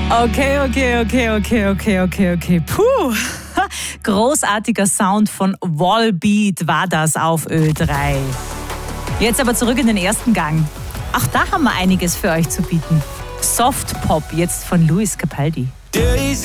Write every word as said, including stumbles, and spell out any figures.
Okay, okay, okay, okay, okay, okay, okay. Puh. Großartiger Sound von Volbeat war das auf Ö drei. Jetzt aber zurück in den ersten Gang. Auch da haben wir einiges für euch zu bieten. Soft Pop, jetzt von Lewis Capaldi.